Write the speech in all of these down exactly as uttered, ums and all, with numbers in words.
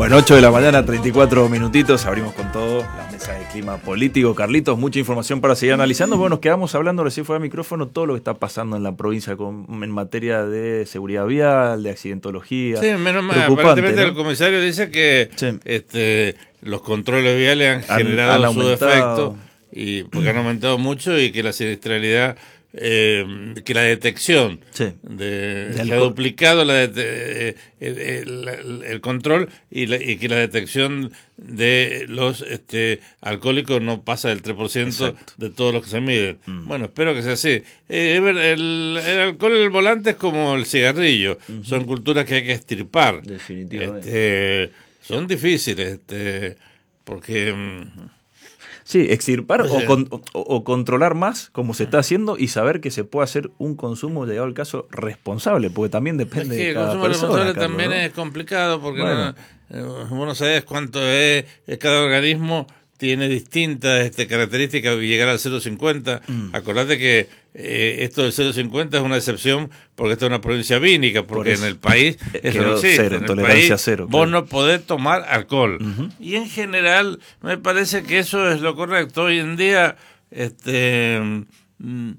Bueno, ocho de la mañana, treinta y cuatro minutitos, abrimos con todo la mesa de clima político. Carlitos, mucha información para seguir analizando. Bueno, nos quedamos hablando recién fuera de micrófono todo lo que está pasando en la provincia con, en materia de seguridad vial, de accidentología. Sí, menos mal. Aparentemente, ¿no? El comisario dice que sí. este, los controles viales han generado han, han su efecto, y porque han aumentado mucho y que la siniestralidad... Eh, que la detección sí. de, se ha duplicado la de, eh, el, el, el control y, la, y que la detección de los este, alcohólicos no pasa del tres por ciento Exacto. de todos los que se miden. Mm. Bueno, espero que sea así. Eh, el, el alcohol en el volante es como el cigarrillo, uh-huh. son culturas que hay que extirpar. Definitivamente. Este, son difíciles, este, porque... Sí, extirpar o, con, o, o controlar más, como se está haciendo, y saber que se puede hacer un consumo, llegado al caso, responsable, porque también depende es que de cada persona. El consumo responsable Carlos, también ¿no? es complicado, porque bueno. no, vos no sabés cuánto es, cada organismo tiene distintas este, características, llegar al cero coma cincuenta. Mm. Acordate que eh, esto del cero coma cincuenta es una excepción porque esta es una provincia vínica, porque Por en el país eso no existe. Cero, en el tolerancia país, cero. Vos claro. no podés tomar alcohol. Uh-huh. Y en general me parece que eso es lo correcto. Hoy en día, este... Mm,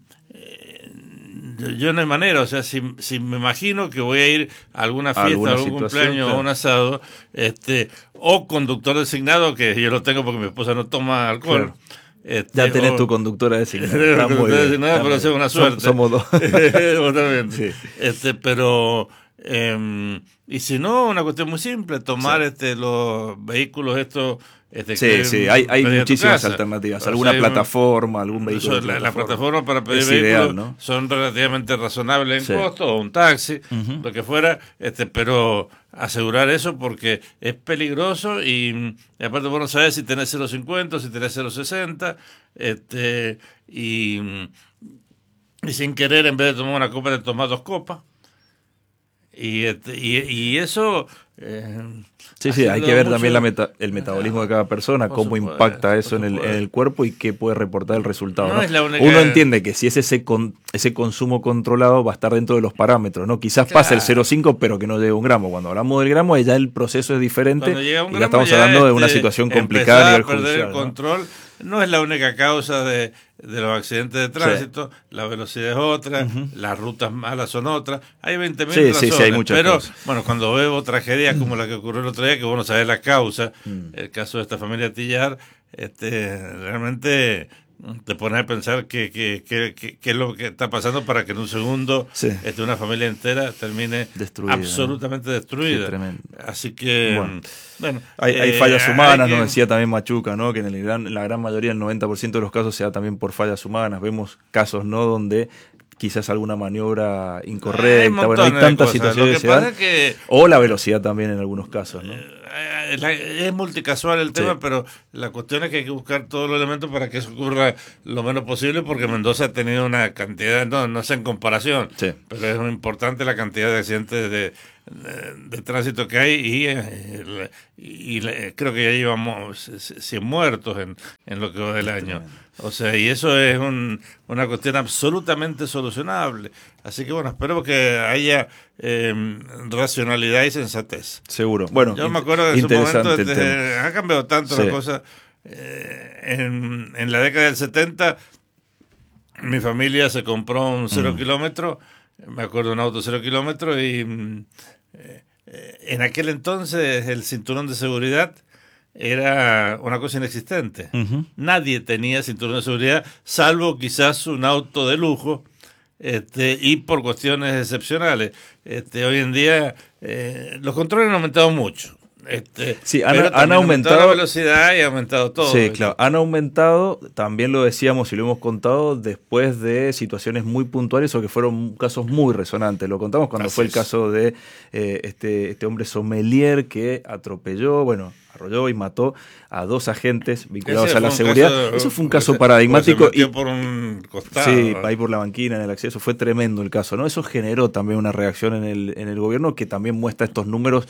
yo no hay manera, o sea, si, si me imagino que voy a ir a alguna fiesta, ¿Alguna a algún cumpleaños claro. o un asado, este, o conductor designado, que yo lo tengo porque mi esposa no toma alcohol. Claro. Este, ya tenés o, tu conductora designada. Está conductora muy designada, bien, pero es una suerte. Somos dos. sí. este, pero, eh, y si no, una cuestión muy simple, tomar sí. este, los vehículos estos. Este, sí, sí, hay, hay muchísimas alternativas. Alguna o sea, plataforma, algún vehículo. La, la plataforma para pedir vehículos ideal, ¿no? son relativamente razonables en sí. costo, o un taxi, uh-huh. lo que fuera, este, pero asegurar eso porque es peligroso y, y aparte vos no sabés si tenés cero coma cincuenta, si tenés cero coma sesenta, este, y, y sin querer, en vez de tomar una copa, te tomás dos copas. Y, este, y, y eso... Eh, sí, sí, hay que ver mucho, también la meta, el metabolismo de cada persona, cómo supuesto, impacta eso en el, en el cuerpo y qué puede reportar el resultado. No, ¿no? Es la única... Uno entiende que si es ese, con, ese consumo controlado va a estar dentro de los parámetros, ¿no? Quizás claro. pase el cero coma cinco, pero que no llegue a un gramo. Cuando hablamos del gramo, ya el proceso es diferente y ya estamos ya hablando este, de una situación complicada a nivel perder judicial. El control no es la única causa de, de los accidentes de tránsito, sí. la velocidad es otra, uh-huh. las rutas malas son otras, hay veinte mil sí, razones, sí, sí, hay muchas pero cosas. Bueno, cuando veo tragedias como la que ocurrió el otro día, que vos no sabés la causa, mm. el caso de esta familia Tillar, este, realmente te pones a pensar qué que, que, que, que es lo que está pasando para que en un segundo sí. este, una familia entera termine destruida, absolutamente ¿no? destruida. Sí, Así que, bueno, bueno hay, hay fallas eh, humanas, que... nos decía también Machuca, ¿no? que en el gran, la gran mayoría, el noventa por ciento de los casos se da también por fallas humanas. Vemos casos no donde quizás alguna maniobra incorrecta, hay bueno, hay tantas situaciones que se dan, que, o la velocidad también en algunos casos, ¿no? Es multicasual el tema, sí. pero la cuestión es que hay que buscar todos los elementos para que eso ocurra lo menos posible, porque Mendoza ha tenido una cantidad, no, no sé en comparación, sí. pero es muy importante la cantidad de accidentes de, de, de tránsito que hay y, y, y creo que ya llevamos cien muertos en, en lo que va del año. O sea, y eso es un, una cuestión absolutamente solucionable. Así que bueno, espero que haya eh, racionalidad y sensatez. Seguro. Bueno, yo me acuerdo de ese momento, desde, ha cambiado tanto sí. la cosa. Eh, en, en la década del setenta, mi familia se compró un cero mm. kilómetro, me acuerdo de un auto cero kilómetro, y eh, en aquel entonces el cinturón de seguridad era una cosa inexistente. Uh-huh. Nadie tenía cinturón de seguridad, salvo quizás un auto de lujo, este, y por cuestiones excepcionales. Este, hoy en día eh, los controles han aumentado mucho. Este, sí, han, han aumentado la velocidad y ha aumentado todo. Sí, claro, han aumentado, también lo decíamos y lo hemos contado, después de situaciones muy puntuales o que fueron casos muy resonantes. Lo contamos cuando Así fue el es. caso de eh, este, este hombre sommelier que atropelló, bueno, arrolló y mató a dos agentes vinculados a la seguridad. Caso, Eso fue un caso paradigmático. Se y por un costado. Sí, ahí por la banquina, en el acceso. Fue tremendo el caso, ¿no? Eso generó también una reacción en el, en el gobierno que también muestra estos números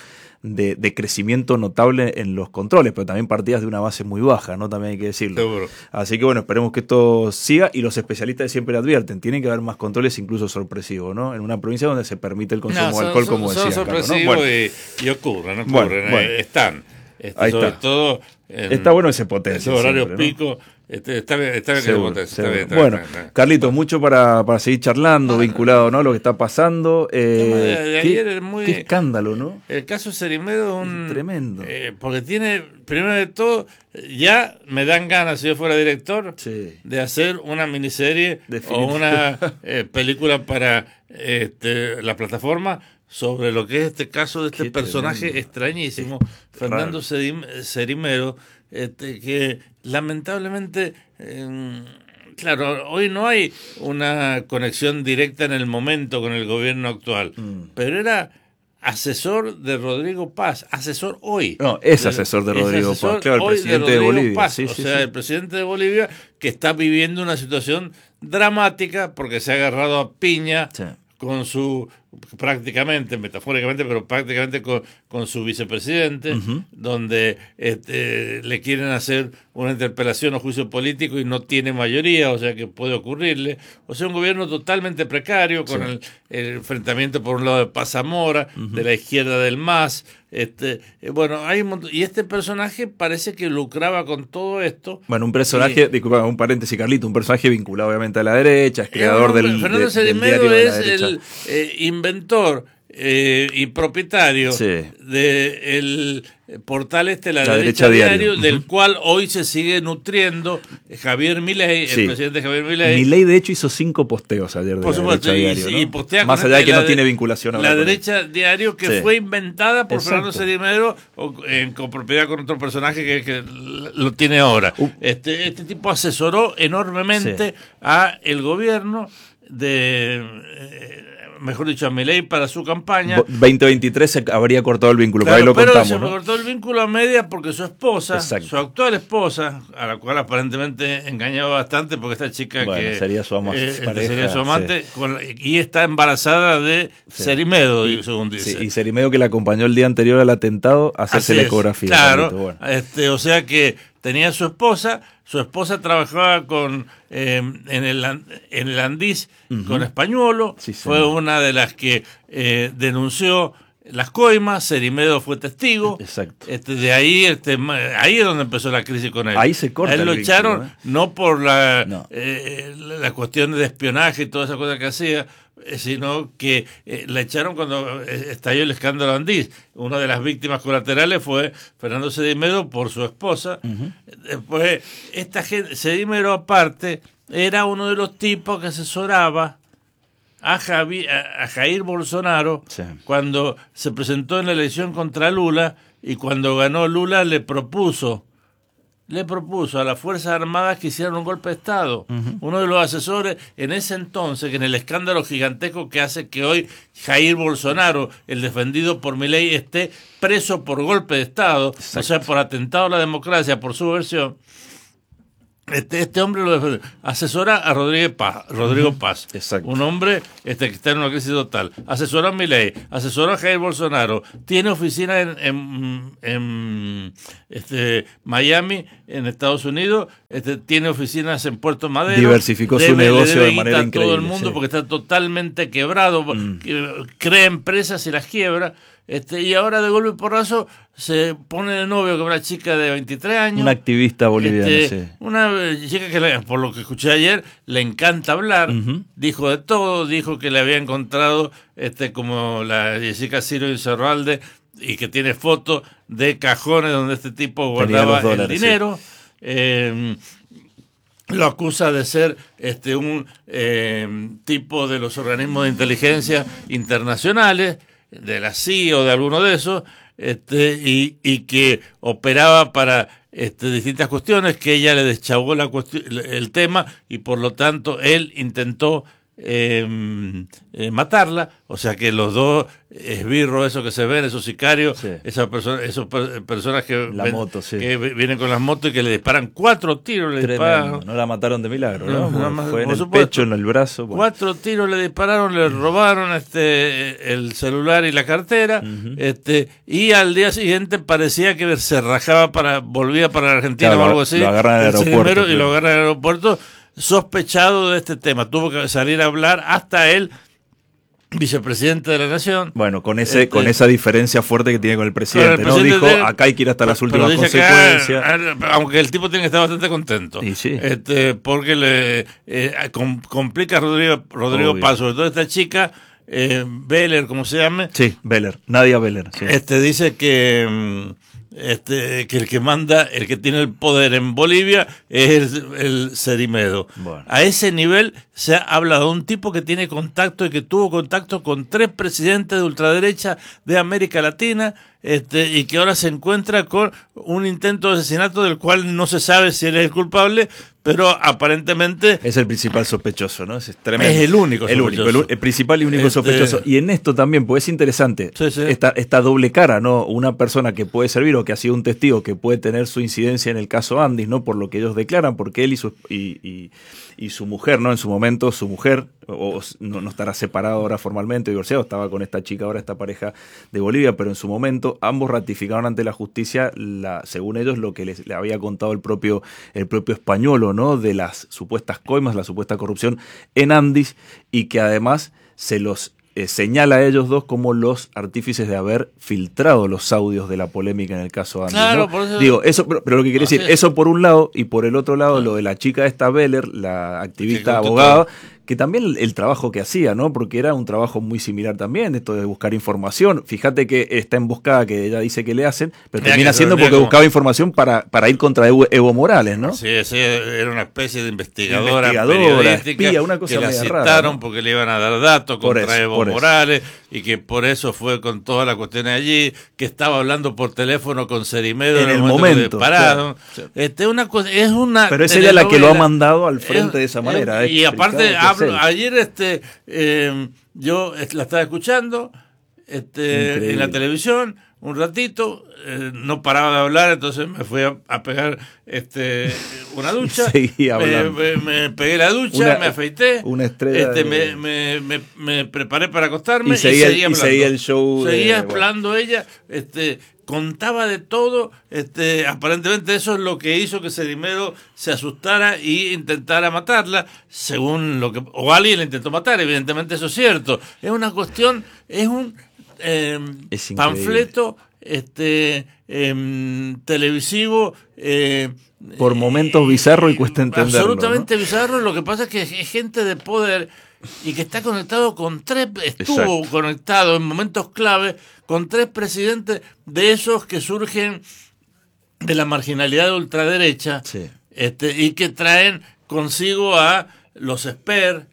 de, de crecimiento notable en los controles, pero también partidas de una base muy baja, ¿no? También hay que decirlo. Seguro. Así que bueno, esperemos que esto siga, y los especialistas siempre advierten, tiene que haber más controles, incluso sorpresivos, ¿no? En una provincia donde se permite el consumo no, de alcohol, son, como son decía sorpresivos, Carlos, ¿no? Bueno. y, y ocurren, ocurren, Bueno, bueno. Eh, están. Este, Ahí sobre está. todo en, está bueno ese potencia. Esos horarios siempre, ¿no? pico. Este, está bien, está bien Seguro, que lo seguro. está bien, está Bueno, bien, está bien. Carlitos, mucho para, para seguir charlando, vinculado, ¿no? Lo que está pasando. Eh, de, de qué, ayer es muy, qué escándalo, ¿no? El caso Cerimedo es un... Es tremendo. Eh, porque tiene, primero de todo, ya me dan ganas, si yo fuera director, sí. de hacer una miniserie o una eh, película para este, la plataforma sobre lo que es este caso de este Qué personaje tremendo. extrañísimo, Qué Fernando raro. Cerim, Cerimero, este, que lamentablemente, eh, claro, hoy no hay una conexión directa en el momento con el gobierno actual, mm. pero era asesor de Rodrigo Paz, asesor hoy. No, es asesor de Rodrigo asesor Paz, claro, el presidente de, de Bolivia. Paz, sí, o sí, sea, sí. el presidente de Bolivia que está viviendo una situación dramática porque se ha agarrado a piña sí. con su, prácticamente, metafóricamente, pero prácticamente con, con su vicepresidente, uh-huh. donde este, le quieren hacer una interpelación o juicio político y no tiene mayoría, o sea que puede ocurrirle. O sea, un gobierno totalmente precario, con sí. el, el enfrentamiento por un lado de Paz Zamora, uh-huh. de la izquierda del M A S. Este, eh, bueno, hay un montón, y este personaje parece que lucraba con todo esto. Bueno, un personaje, y, disculpa, un paréntesis, Carlito, un personaje vinculado obviamente a la derecha, es creador eh, del, Fernando de, Cerimero del es el eh, inventor eh, y propietario sí. del portal este La, la Derecha, Derecha Diario, Diario del uh-huh. cual hoy se sigue nutriendo Javier Milei, sí. el presidente Javier Milei. Milei de hecho hizo cinco posteos ayer de Por La supuesto, Derecha y, Diario, y ¿no? postea más allá de que la, no tiene vinculación La Derecha Diario que sí. fue inventada por Exacto. Fernando Cerimero en copropiedad con otro personaje que, que lo tiene ahora. Uh. Este, este tipo asesoró enormemente sí. a el gobierno de... Eh, mejor dicho, a Milei para su campaña. veinte veintitrés se habría cortado el vínculo, claro, por ahí lo pero contamos, se ¿no? cortó el vínculo a media porque su esposa, Exacto. su actual esposa, a la cual aparentemente engañaba bastante porque esta chica bueno, que sería su amante, eh, pareja, sería su amante sí. con, y está embarazada de sí. Cerimedo, y, según dice. Sí, y Cerimedo que la acompañó el día anterior al atentado a hacerse la ecografía. Claro, bueno. este, o sea que tenía su esposa, su esposa trabajaba con eh, en el en el Andís uh-huh. con Españuelo, sí, fue sí. una de las que eh, denunció las coimas, Cerimedo fue testigo. Exacto. Este, de ahí, este, ahí es donde empezó la crisis con él. Ahí se corta. A él lo el echaron vínculo, ¿eh? no por la, no. eh, las cuestiones de espionaje y todas esas cosas que hacía, sino que eh, la echaron cuando estalló el escándalo Andís. Una de las víctimas colaterales fue Fernando Cerimedo por su esposa. Uh-huh. Después, esta gente, Cerimedo aparte, era uno de los tipos que asesoraba a, Javi, a, a Jair Bolsonaro sí. cuando se presentó en la elección contra Lula, y cuando ganó Lula le propuso le propuso a las Fuerzas Armadas que hicieran un golpe de Estado. Uh-huh. Uno de los asesores en ese entonces, que en el escándalo gigantesco que hace que hoy Jair Bolsonaro, el defendido por Milei, esté preso por golpe de Estado, Exacto. o sea, por atentado a la democracia, por su versión. Este, este hombre lo defendió. Asesora a Rodrigo Paz, Rodrigo Paz Exacto. un hombre este, que está en una crisis total. Asesora a Milei, asesora a Jair Bolsonaro, tiene oficina en, en, en este, Miami, en Estados Unidos, este, tiene oficinas en Puerto Madero. Diversificó debe, su negocio de manera a increíble. todo el mundo sí. porque está totalmente quebrado, mm. crea empresas y las quiebra. Este, y ahora de golpe y porrazo se pone de novio con una chica de veintitrés años. Una activista boliviana, este, sí. Una chica que, le, por lo que escuché ayer, le encanta hablar. Uh-huh. Dijo de todo, dijo que le había encontrado este como la Jessica Ciro Incerralde y que tiene fotos de cajones donde este tipo guardaba dólares, el dinero. Sí. Eh, lo acusa de ser este un eh, tipo de los organismos de inteligencia internacionales, de la C I A o de alguno de esos, este, y, y que operaba para este, distintas cuestiones, que ella le deschavó la cuestión, el tema, y por lo tanto él intentó eh, eh, matarla, o sea que los dos esbirros, esos que se ven, esos sicarios, sí. esas personas, esos per personas que, la ven, moto, sí. que vienen con las motos y que le disparan cuatro tiros, le disparan. No la mataron de milagro, ¿no? no, no fue en el supuesto. pecho, en el brazo. Bueno. Cuatro tiros le dispararon, le robaron este el celular y la cartera, uh-huh. este y al día siguiente parecía que se rajaba para, volvía para Argentina, claro, o algo así. Lo agarran en el aeropuerto. Y lo agarran en el aeropuerto, sospechado de este tema. Tuvo que salir a hablar hasta él, vicepresidente de la Nación. Bueno, con ese este, con esa diferencia fuerte que tiene con el presidente, el presidente ¿no? Dijo, de, acá hay que ir hasta las últimas consecuencias. Que, aunque el tipo tiene que estar bastante contento. Y sí. Este, porque le eh, com, complica a Rodrigo, Rodrigo Paz, sobre todo esta chica, eh, Beller, ¿cómo se llama? Sí, Beller, Nadia Beller. Sí. Este, dice que... Este, que el que manda, el que tiene el poder en Bolivia es el, el Cerimedo. Bueno. A ese nivel se habla de un tipo que tiene contacto y que tuvo contacto con tres presidentes de ultraderecha de América Latina, este, y que ahora se encuentra con un intento de asesinato del cual no se sabe si él es el culpable, pero aparentemente es el principal sospechoso, ¿no? Es tremendo. Es el único el sospechoso. único, el, el principal y único este... sospechoso. Y en esto también, pues es interesante, sí, sí. Esta, esta doble cara, ¿no? Una persona que puede servir o que ha sido un testigo que puede tener su incidencia en el caso Andis, ¿no? Por lo que ellos declaran, porque él y su, y, y, y su mujer, ¿no? En su momento, su mujer, o, o no, no estará separado ahora formalmente, divorciado, estaba con esta chica ahora, esta pareja de Bolivia, pero en su momento ambos ratificaron ante la justicia, la, según ellos, lo que les le había contado el propio, el propio españolo, ¿no? De las supuestas coimas, la supuesta corrupción en Andis, y que además se los eh, señala a ellos dos como los artífices de haber filtrado los audios de la polémica en el caso Andis, claro, ¿no? Por eso... Digo, eso, pero, pero lo que quiere decir, sí. eso por un lado, y por el otro lado, ah. lo de la chica esta Beller, la activista sí, abogada, que también el, el trabajo que hacía, ¿no? Porque era un trabajo muy similar también, esto de buscar información. Fíjate que está emboscada, que ella dice que le hacen, pero termina haciendo porque como... buscaba información para, para ir contra Evo, Evo Morales, ¿no? Sí, sí, era una especie de investigadora, investigadora periodística, espía, una cosa que la citaron rara, ¿no? Porque le iban a dar datos contra eso, Evo Morales, y que por eso fue con todas las cuestiones allí, que estaba hablando por teléfono con Cerimedo en, en el momento, momento claro, claro. Este, una cosa, es una pero es ella la que lo ha mandado al frente es, de esa manera. Es, y aparte, hablo, ayer este eh, yo la estaba escuchando este, en la televisión un ratito, eh, no paraba de hablar, entonces me fui a, a pegar este, una ducha, me, me, me pegué la ducha, una, me afeité, una estrella este, de... me, me, me, me preparé para acostarme y seguía, y seguía y seguía el show. Seguía de, hablando bueno. ella, este, contaba de todo, este, aparentemente eso es lo que hizo que Cerimedo se asustara y intentara matarla, según lo que, o alguien la intentó matar, evidentemente eso es cierto. Es una cuestión, es un eh, es panfleto este eh, televisivo eh, por momentos bizarro y cuesta entenderlo. Absolutamente ¿no? bizarro, lo que pasa es que es gente de poder y que está conectado con tres, estuvo Exacto. conectado en momentos clave con tres presidentes de esos que surgen de la marginalidad de ultraderecha, sí. este, y que traen consigo a los Esper,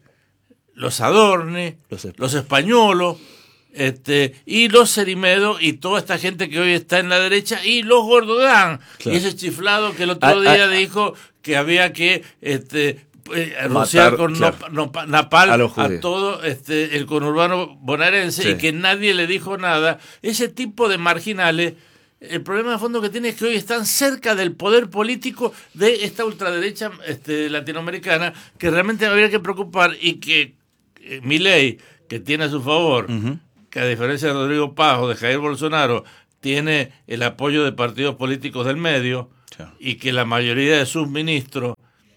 los Adorni, los, los Españolos, este, y los Cerimedo y toda esta gente que hoy está en la derecha, y los Gordodán, claro. y ese chiflado que el otro ah, día ah, dijo que había que este Eh, rociar con claro. no, no, napal a, a todo este el conurbano bonaerense, sí. y que nadie le dijo nada. Ese tipo de marginales, el problema de fondo que tiene es que hoy están cerca del poder político de esta ultraderecha este, latinoamericana, que realmente habría que preocupar, y que eh, Milei, que tiene a su favor, uh-huh. que a diferencia de Rodrigo Paz o de Jair Bolsonaro, tiene el apoyo de partidos políticos del medio, sí. y que la mayoría de sus ministros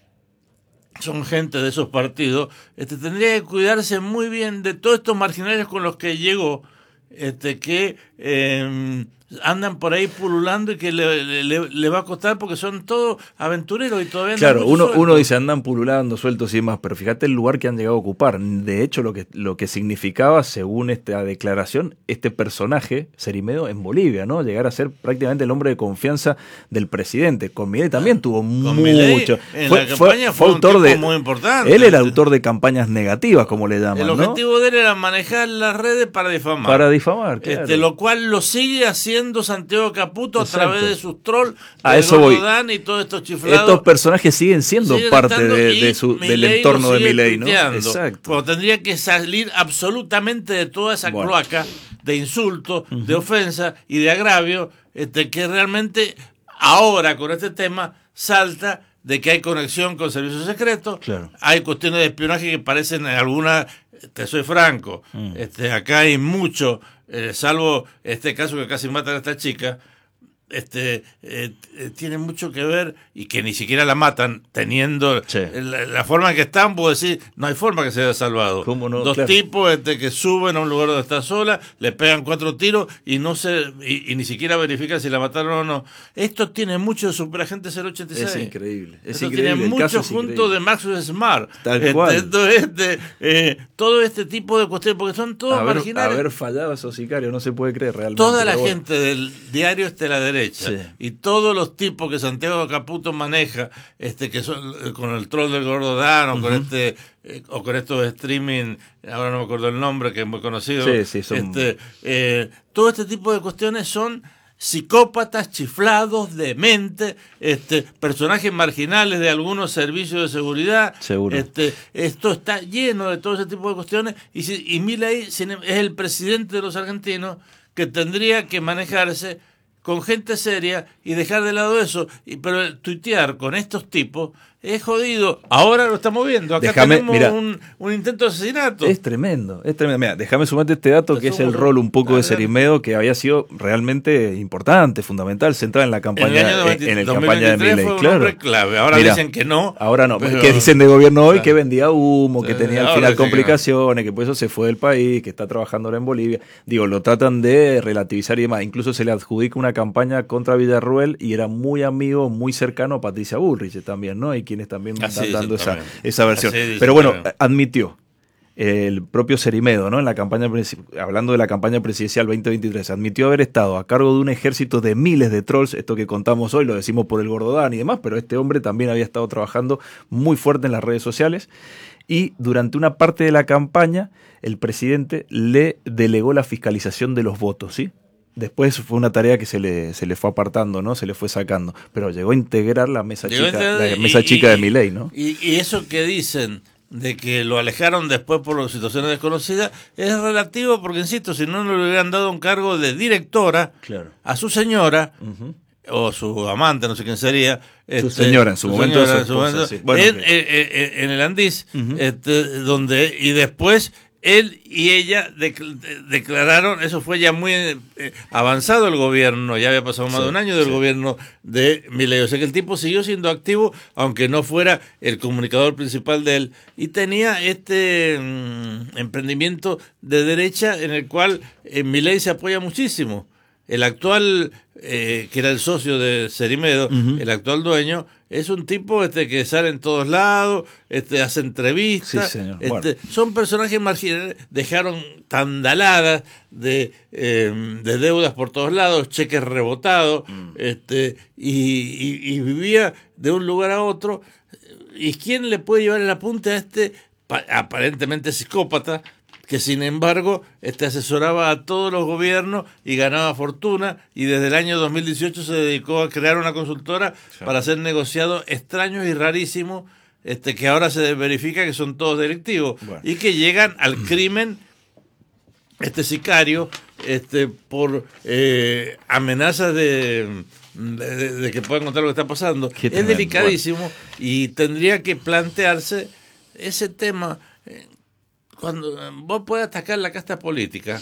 son gente de esos partidos, este, tendría que cuidarse muy bien de todos estos marginales con los que llegó, este, que eh, andan por ahí pululando y que le, le, le va a costar porque son todos aventureros y todavía claro, uno, uno dice andan pululando, sueltos y demás, pero fíjate el lugar que han llegado a ocupar. De hecho, lo que, lo que significaba, según esta declaración, este personaje, Cerimedo, en Bolivia, ¿no? Llegar a ser prácticamente el hombre de confianza del presidente. Con Milei también tuvo Con mucho. Milei, en fue, la campaña fue, fue autor de muy importante. Él era autor de campañas negativas, como le llaman. El objetivo ¿no? de él era manejar las redes para difamar. Para difamar, claro. Este, lo cual lo sigue haciendo siendo Santiago Caputo. Exacto. A través de sus trolls, a eso voy. Y todos estos chiflados. Estos personajes siguen siendo siguen parte de, de su, del entorno de Milei, ¿no? Exacto. Pero tendría que salir absolutamente de toda esa bueno. cloaca de insultos, uh-huh. de ofensa y de agravio, este, que realmente ahora con este tema salta de que hay conexión con servicios secretos, claro. hay cuestiones de espionaje que parecen algunas, te soy franco, mm. este, acá hay mucho, eh, salvo este caso que casi matan a esta chica, este eh, eh, tiene mucho que ver y que ni siquiera la matan teniendo sí. la, la forma en que están, puedo decir, no hay forma que se haya salvado. ¿Cómo no? Dos claro. tipos este, que suben a un lugar donde está sola, le pegan cuatro tiros y no se y, y ni siquiera verifican si la mataron o no. Esto tiene mucho de Superagente cero ochenta y seis. Es increíble. Es Esto increíble. Tiene mucho junto de Maxwell Smart. Tal este, cual. Esto, este, eh, todo este tipo de cuestiones, porque son todos haber, marginales. Haber fallado a esos sicarios, no se puede creer realmente. Toda la bueno. gente del diario este de la derecha sí. y todos los tipos que Santiago Caputo maneja, este que son con el troll del Gordo Dan o uh-huh. con este eh, o con estos streaming, ahora no me acuerdo el nombre, que es muy conocido. Sí, sí, son... este, eh, todo este tipo de cuestiones son psicópatas, chiflados, dementes, este, personajes marginales de algunos servicios de seguridad. Seguro. Este, esto está lleno de todo ese tipo de cuestiones y, si, y Milei es el presidente de los argentinos que tendría que manejarse con gente seria y dejar de lado eso, y, pero tuitear con estos tipos es jodido. Ahora lo estamos viendo, acá déjame, tenemos mira, un, un intento de asesinato. Es tremendo, es tremendo. Mira, déjame sumarte este dato que es el rol un poco de Cerimedo, que había sido realmente importante, fundamental, central en la campaña, en el, año noventa, en el campaña de Milei. Fue un claro. hombre clave. Ahora mira, dicen que no. Ahora no, pero, que dicen de gobierno hoy claro. que vendía humo, que sí, tenía al final complicaciones, que, no. que por eso se fue del país, que está trabajando ahora en Bolivia. Digo, lo tratan de relativizar y demás. Incluso se le adjudica una campaña contra Villarruel y era muy amigo, muy cercano a Patricia Bullrich también, ¿no? Y quienes también están dando esa, esa versión. Dice, pero bueno, también. admitió el propio Cerimedo, ¿no? En la campaña, hablando de la campaña presidencial veinte veintitrés, admitió haber estado a cargo de un ejército de miles de trolls, esto que contamos hoy lo decimos por el Gordo Dan y demás, pero este hombre también había estado trabajando muy fuerte en las redes sociales y durante una parte de la campaña el presidente le delegó la fiscalización de los votos, ¿sí? Después fue una tarea que se le, se le fue apartando, ¿no? Se le fue sacando. Pero llegó a integrar la mesa llegó chica, la mesa y, chica de Milei, ¿no? Y, y eso que dicen de que lo alejaron después por situaciones desconocidas es relativo porque, insisto, si no, no le hubieran dado un cargo de directora claro. a su señora uh-huh. o su amante, no sé quién sería. Su este, señora en su, su momento. Señora, en, su esposa, momento sí. bueno, en, okay. en, en, en el Andís, uh-huh. este, donde y después... Él y ella declararon, eso fue ya muy eh, avanzado el gobierno, ya había pasado más sí, de un año del sí. gobierno de Milei, o sea que el tipo siguió siendo activo, aunque no fuera el comunicador principal de él, y tenía este mm, emprendimiento de derecha en el cual eh, Milei se apoya muchísimo. El actual, eh, que era el socio de Cerimedo, uh-huh. el actual dueño, es un tipo este que sale en todos lados, este hace entrevistas, sí, señor. Este, bueno. son personajes marginales, dejaron tandaladas de, eh, de deudas por todos lados, cheques rebotados, mm. este y, y, y vivía de un lugar a otro. ¿Y quién le puede llevar el apunte a este aparentemente psicópata? Que sin embargo este asesoraba a todos los gobiernos y ganaba fortuna y desde el año dos mil dieciocho se dedicó a crear una consultora sí. para hacer negociados extraños y rarísimos este, que ahora se verifica que son todos delictivos bueno. y que llegan al crimen este sicario este por eh, amenazas de, de, de que puedan contar lo que está pasando. Qué es tremendo. Delicadísimo bueno. y tendría que plantearse ese tema. Eh, Cuando vos podés atacar la casta política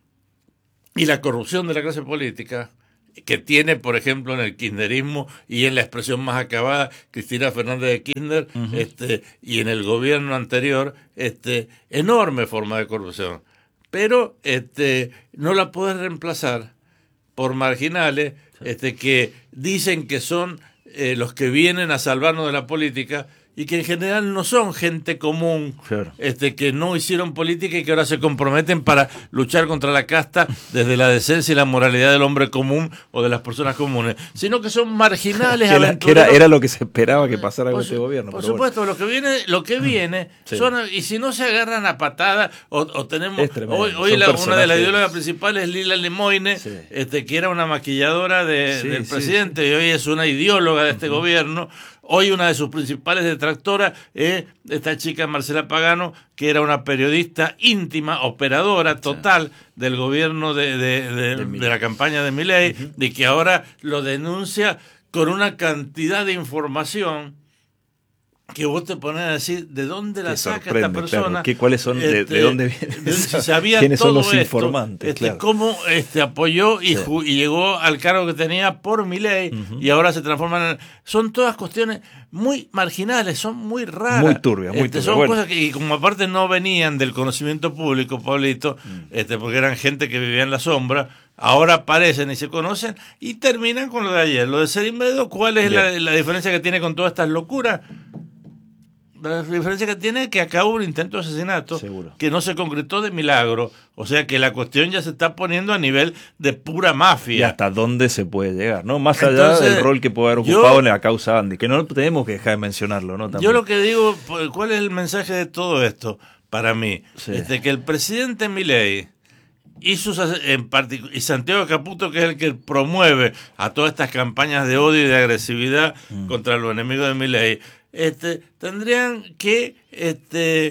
y la corrupción de la clase política que tiene, por ejemplo, en el kirchnerismo y en la expresión más acabada, Cristina Fernández de Kirchner, uh-huh. este, y en el gobierno anterior, este, enorme forma de corrupción. Pero este, no la podés reemplazar por marginales sí. este, que dicen que son eh, los que vienen a salvarnos de la política y que en general no son gente común, claro. este, que no hicieron política y que ahora se comprometen para luchar contra la casta desde la decencia y la moralidad del hombre común o de las personas comunes, sino que son marginales. que era, que era, era lo que se esperaba que pasara con este gobierno. Por supuesto, bueno. lo que viene, lo que viene sí. son, y si no se agarran a patada, o, o tenemos, hoy, hoy la, una de las ideólogas principales es Lila Lemoyne, sí. este, que era una maquilladora de, sí, del sí, presidente, sí. y hoy es una ideóloga de este uh-huh. gobierno. Hoy una de sus principales detractoras es esta chica Marcela Pagano, que era una periodista íntima, operadora total sí. del gobierno de, de, de, de, de la campaña de Milei, uh-huh. y que ahora lo denuncia con una cantidad de información que vos te pones a decir de dónde la saca esta persona, claro. ¿Qué, cuáles son, este, de, de dónde vienen, de, si sabía quiénes todo son los esto, informantes, este, claro. cómo este, apoyó y, sí. ju- y llegó al cargo que tenía por Milei, uh-huh. y ahora se transforman en... Son todas cuestiones muy marginales, son muy raras. Muy turbias, muy este, turbias. Son bueno. cosas que, y como aparte no venían del conocimiento público, Pablito, mm. este, porque eran gente que vivía en la sombra, ahora aparecen y se conocen y terminan con lo de ayer. Lo de Cerimedo, ¿cuál es la, la diferencia que tiene con todas estas locuras? La diferencia que tiene es que acabó un intento de asesinato Seguro. que no se concretó de milagro. O sea que la cuestión ya se está poniendo a nivel de pura mafia. Y hasta dónde se puede llegar, ¿no? Más allá Entonces, del rol que puede haber ocupado yo, en la causa Andy, que no tenemos que dejar de mencionarlo, ¿no? También. Yo lo que digo, ¿cuál es el mensaje de todo esto para mí? Sí. Este, que el presidente Milei y, sus, en partic- y Santiago Caputo, que es el que promueve a todas estas campañas de odio y de agresividad mm. contra los enemigos de Milei, Este, tendrían que este,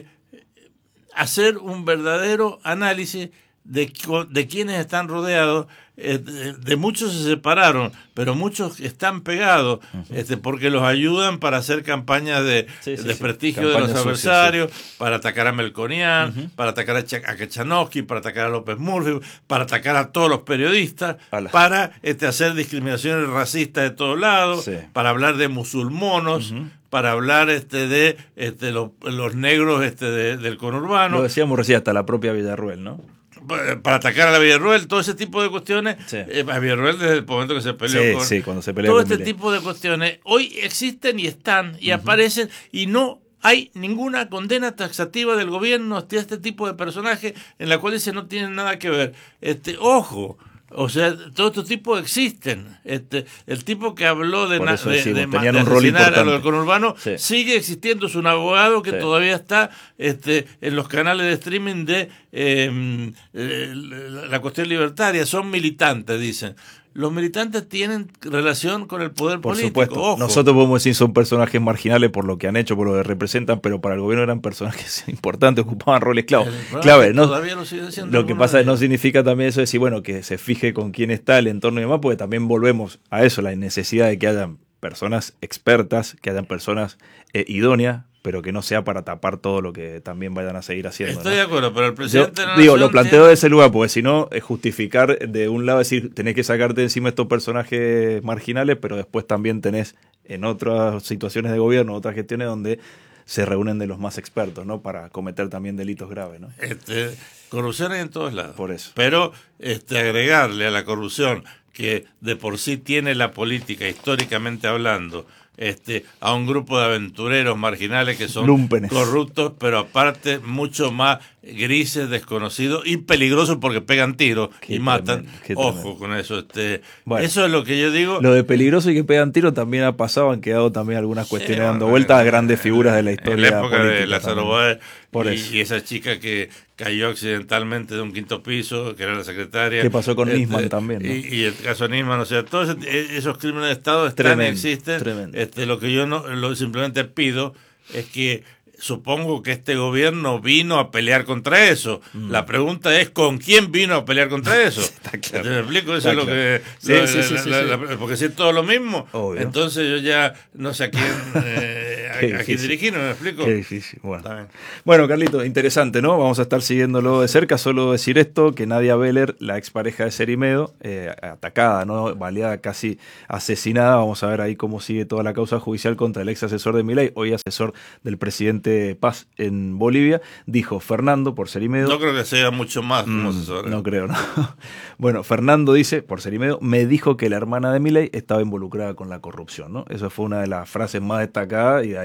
hacer un verdadero análisis de, de quienes están rodeados. Eh, de, de muchos se separaron, pero muchos están pegados, uh-huh. este, porque los ayudan para hacer campañas de sí, sí, desprestigio sí. de los adversarios, sí. para atacar a Melconian, uh-huh. para atacar a, Ch- a Kachanowski, para atacar a López Murphy, para atacar a todos los periodistas, Ala. para este, hacer discriminaciones racistas de todos lados, sí. para hablar de musulmonos, uh-huh. para hablar este de este los, los negros este de, del conurbano. Lo decíamos recién, hasta la propia Villarruel, ¿no? Para atacar a la Villarruel, todo ese tipo de cuestiones, sí. eh, a Villarruel desde el momento que se peleó sí, con... Sí, cuando se peleó todo con este Milei. Tipo de cuestiones hoy existen y están y uh-huh. aparecen y no hay ninguna condena taxativa del gobierno hacia este tipo de personajes en la cual dice no tienen nada que ver. Este, ojo... O sea, todo estos tipos existen. Este, el tipo que habló de, na, de, decimos, de, tenían de un rol asesinar a lo del conurbano sí. sigue existiendo. Es un abogado que sí. todavía está este, en los canales de streaming de eh, eh, la cuestión libertaria. Son militantes, dicen. Los militantes tienen relación con el poder por político. Supuesto. Ojo. Nosotros podemos decir son personajes marginales por lo que han hecho, por lo que representan, pero para el gobierno eran personajes importantes, ocupaban roles clave. clave ¿no? Todavía lo sigue siendo. Lo que pasa es no significa también eso de decir, bueno, que se fije con quién está el entorno y demás, porque también volvemos a eso, la necesidad de que hayan personas expertas, que hayan personas eh, idóneas, pero que no sea para tapar todo lo que también vayan a seguir haciendo. Estoy ¿no? de acuerdo, pero el presidente... Yo, digo, lo planteo tiene... de ese lugar, porque si no, es justificar de un lado, decir, tenés que sacarte encima estos personajes marginales, pero después también tenés en otras situaciones de gobierno, otras gestiones donde se reúnen de los más expertos, ¿no? Para cometer también delitos graves, ¿no? Este, corrupción hay en todos lados. Por eso. Pero este, agregarle a la corrupción, que de por sí tiene la política, históricamente hablando, Este, a un grupo de aventureros marginales que son Lúmpenes. corruptos, pero aparte mucho más grises, desconocidos y peligrosos porque pegan tiros qué y matan. Tremendo, Ojo tremendo. con eso. Este, bueno, eso es lo que yo digo. Lo de peligroso y que pegan tiros también ha pasado, han quedado también algunas cuestiones sí, dando bueno, vueltas a grandes figuras de la historia. En la época política de Lázaro Báez y, y esa chica que cayó accidentalmente de un quinto piso, que era la secretaria. ¿Qué pasó con este, Nisman también? ¿no? Y, y el caso Nisman, o sea, todos esos crímenes de Estado están tremendo, y existen. Tremendo. Este, lo que yo no, lo simplemente pido es que supongo que este gobierno vino a pelear contra eso. Mm. La pregunta es ¿con quién vino a pelear contra eso? Está claro. ¿Te explico? Eso Está es lo claro. que... Sí, lo, sí, la, sí, la, sí, la, sí. La, porque si es todo lo mismo, Obvio. entonces yo ya no sé a quién, eh, a, a quién dirigirme, ¿me explico? Qué difícil. Bueno. bueno, Carlito, interesante, ¿no? Vamos a estar siguiéndolo de cerca. Solo decir esto, que Nadia Beller, la expareja de Cerimedo, eh, atacada, ¿no? Baleada, casi asesinada. Vamos a ver ahí cómo sigue toda la causa judicial contra el ex asesor de Milei, hoy asesor del presidente Paz en Bolivia. Dijo Fernando por Cerimedo. No creo que sea mucho más como mm, asesor. ¿eh? No creo, ¿no? Bueno, Fernando dice, por Cerimedo, me dijo que la hermana de Milei estaba involucrada con la corrupción, ¿no? Eso fue una de las frases más destacadas y de ahí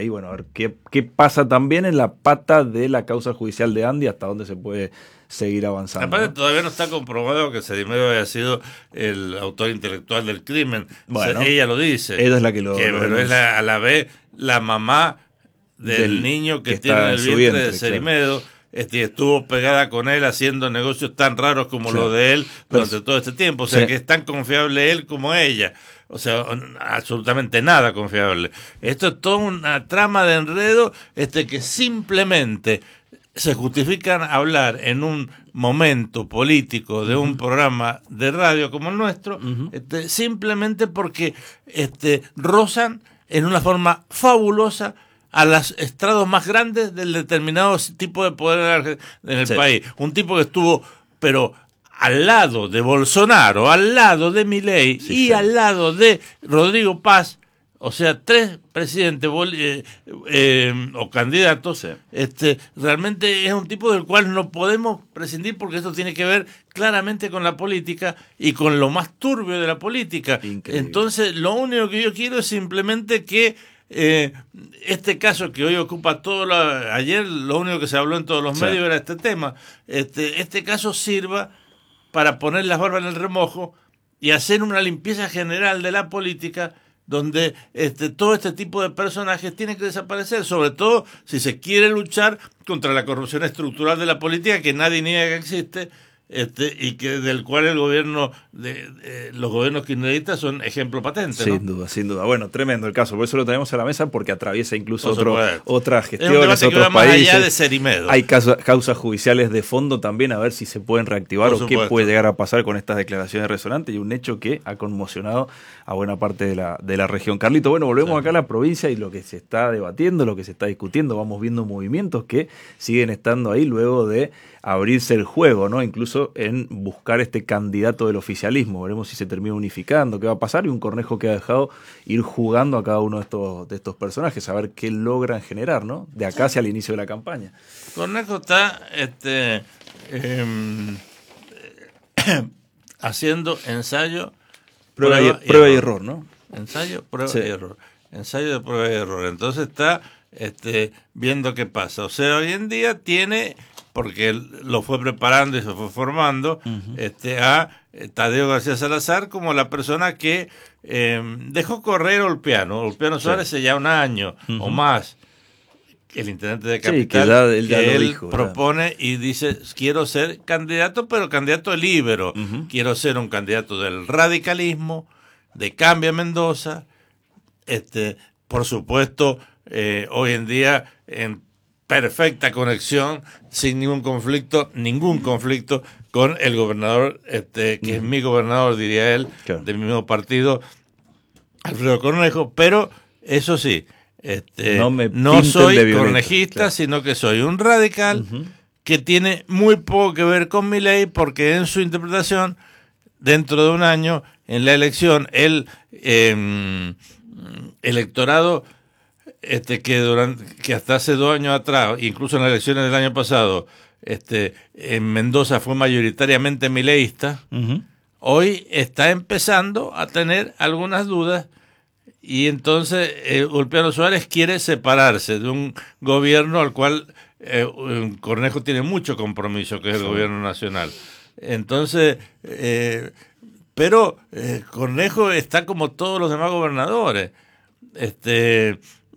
ahí, bueno, a ver qué, qué pasa también en la pata de la causa judicial de Andy, hasta dónde se puede seguir avanzando. Aparte, ¿no? Todavía no está comprobado que Cerimedo haya sido el autor intelectual del crimen. Bueno, o sea, ella lo dice. Ella es la que lo... Que, lo pero es la, a la vez la mamá del, del niño que, que tiene en el vientre, vientre de Cerimedo. Claro. Este, estuvo pegada con él haciendo negocios tan raros como sí. los de él durante pues, todo este tiempo. O sea, sí. que es tan confiable él como ella. O sea, absolutamente nada confiable. Esto es toda una trama de enredo este, que simplemente se justifican hablar en un momento político de uh-huh. un programa de radio como el nuestro, uh-huh. este, simplemente porque este, rozan en una forma fabulosa a los estrados más grandes del determinado tipo de poder en el sí. país. Un tipo que estuvo, pero al lado de Bolsonaro, al lado de Milei sí, y sí. al lado de Rodrigo Paz, o sea, tres presidentes eh, eh, o candidatos, sí. este, realmente es un tipo del cual no podemos prescindir porque esto tiene que ver claramente con la política y con lo más turbio de la política. Increíble. Entonces, lo único que yo quiero es simplemente que Eh, este caso que hoy ocupa todo la, ayer lo único que se habló en todos los sí. medios era este tema, este, este caso sirva para poner las barbas en el remojo y hacer una limpieza general de la política donde este, todo este tipo de personajes tienen que desaparecer, sobre todo si se quiere luchar contra la corrupción estructural de la política que nadie niega que existe. Este, y que del cual el gobierno de, de los gobiernos kirchneristas son ejemplo patente, ¿no? Sin duda, sin duda. Bueno, tremendo el caso, por eso lo tenemos a la mesa porque atraviesa incluso otro, otras gestiones, es un debate otros que va países. Más allá de Cerimedo. Hay causas, causas judiciales de fondo también a ver si se pueden reactivar por o supuesto. Qué puede llegar a pasar con estas declaraciones resonantes y un hecho que ha conmocionado a buena parte de la de la región. Carlito, bueno, volvemos sí. acá a la provincia y lo que se está debatiendo, lo que se está discutiendo, vamos viendo movimientos que siguen estando ahí luego de abrirse el juego, ¿no? Incluso en buscar este candidato del oficialismo. Veremos si se termina unificando, qué va a pasar, y un Cornejo que ha dejado ir jugando a cada uno de estos, de estos personajes, a ver qué logran generar, ¿no? De acá hacia el inicio de la campaña. Cornejo está este, eh, haciendo ensayo, prueba, prueba, y, prueba y, error. y error, ¿no? Ensayo, prueba sí. y error. Ensayo de prueba y error. Entonces está este, viendo qué pasa. O sea, hoy en día tiene... porque él lo fue preparando y se fue formando, uh-huh. este, a Tadeo García Salazar como la persona que eh, dejó correr Olpiano. Olpiano sí. Suárez hace ya un año uh-huh. o más, el intendente de Capital, sí, que, ya, él, ya que él dijo, propone ya. Y dice, quiero ser candidato, pero candidato libre, uh-huh. quiero ser un candidato del radicalismo, de Cambia Mendoza, este, por supuesto, eh, hoy en día en perfecta conexión, sin ningún conflicto, ningún conflicto con el gobernador, este, que mm. es mi gobernador, diría él, claro. de mi mismo partido, Alfredo Cornejo, pero eso sí, este, no, me no soy cornejista, claro. sino que soy un radical uh-huh. que tiene muy poco que ver con Milei, porque en su interpretación, dentro de un año, en la elección, el eh, electorado Este, que durante que hasta hace dos años atrás, incluso en las elecciones del año pasado, este, en Mendoza fue mayoritariamente mileísta, uh-huh. hoy está empezando a tener algunas dudas y entonces eh, Olpiano Suárez quiere separarse de un gobierno al cual eh, Cornejo tiene mucho compromiso, que es el sí. gobierno nacional. Entonces, eh, pero eh, Cornejo está como todos los demás gobernadores. Este...